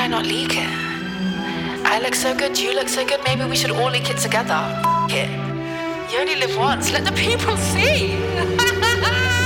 why not leak it? I look so good, you look so good, maybe we should all leak it together. It. You only live once, let the people see.